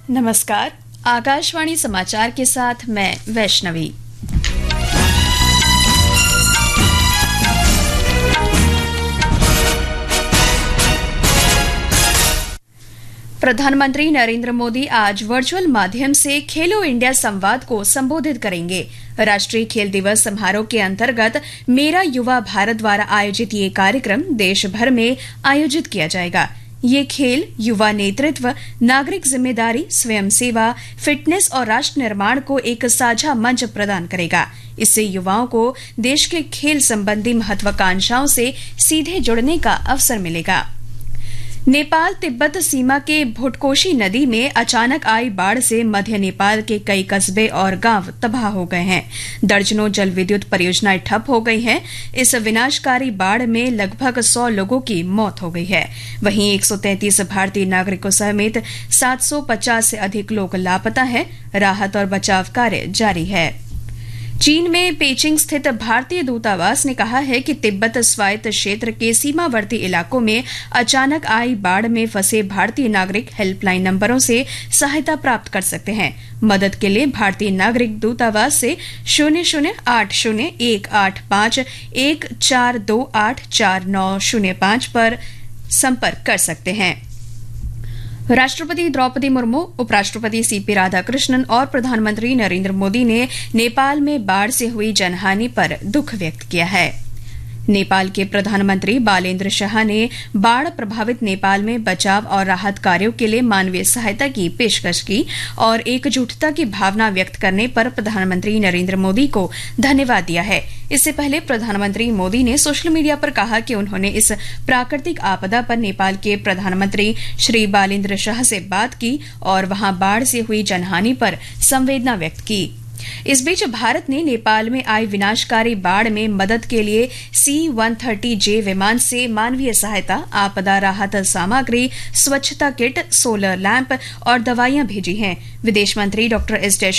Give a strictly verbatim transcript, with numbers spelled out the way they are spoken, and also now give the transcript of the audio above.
नमस्कार, आकाशवाणी समाचार के साथ मैं वैष्णवी। प्रधानमंत्री नरेंद्र मोदी आज वर्चुअल माध्यम से खेलो इंडिया संवाद को संबोधित करेंगे। राष्ट्रीय खेल दिवस समारोह के अंतर्गत मेरा युवा भारत द्वारा आयोजित ये कार्यक्रम देश भर में आयोजित किया जाएगा। ये खेल युवा नेतृत्व, नागरिक जिम्मेदारी, स्वयं सेवा, फिटनेस और राष्ट्र निर्माण को एक साझा मंच प्रदान करेगा। इससे युवाओं को देश के खेल संबंधी महत्वाकांक्षाओं से सीधे जुड़ने का अवसर मिलेगा। नेपाल तिब्बत सीमा के भुटकोशी नदी में अचानक आई बाढ़ से मध्य नेपाल के कई कस्बे और गांव तबाह हो गए हैं। दर्जनों जल विद्युत परियोजनाएं ठप हो गई हैं। इस विनाशकारी बाढ़ में लगभग सौ लोगों की मौत हो गई है। वहीं एक सौ तैंतीस भारतीय नागरिकों समेत सात सौ पचास से अधिक लोग लापता हैं। राहत और बचाव कार्य जारी है। चीन में पेचिंग स्थित भारतीय दूतावास ने कहा है कि तिब्बत स्वायत्त क्षेत्र के सीमावर्ती इलाकों में अचानक आई बाढ़ में फंसे भारतीय नागरिक हेल्पलाइन नंबरों से सहायता प्राप्त कर सकते हैं। मदद के लिए भारतीय नागरिक दूतावास से शून्य शून्य आठ शून्य एक आठ पांच एक चार दो आठ चार नौ शून्य पांच पर संपर्क कर सकते हैं। राष्ट्रपति द्रौपदी मुर्मू, उपराष्ट्रपति सीपी राधाकृष्णन और प्रधानमंत्री नरेंद्र मोदी ने नेपाल में बाढ़ से हुई जनहानि पर दुख व्यक्त किया है। नेपाल के प्रधानमंत्री बालेन्द्र शाह ने बाढ़ प्रभावित नेपाल में बचाव और राहत कार्यों के लिए मानवीय सहायता की पेशकश की और एकजुटता की भावना व्यक्त करने पर प्रधानमंत्री नरेंद्र मोदी को धन्यवाद दिया है। इससे पहले प्रधानमंत्री मोदी ने सोशल मीडिया पर कहा कि उन्होंने इस प्राकृतिक आपदा पर नेपाल के प्रधानमंत्री श्री बालेन्द्र शाह से बात की और वहां बाढ़ से हुई जनहानि पर संवेदना व्यक्त की। इस बीच भारत ने नेपाल में आई विनाशकारी बाढ़ में मदद के लिए सी एक सौ तीस जे विमान से मानवीय सहायता, आपदा राहत सामग्री, स्वच्छता किट, सोलर लैंप और दवाइयां भेजी हैं। विदेश मंत्री डॉ एस